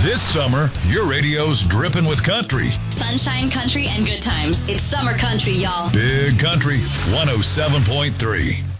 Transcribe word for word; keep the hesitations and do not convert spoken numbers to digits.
This summer, your radio's dripping with country. Sunshine, country, and good times. It's summer country, y'all. Big Country, one oh seven point three.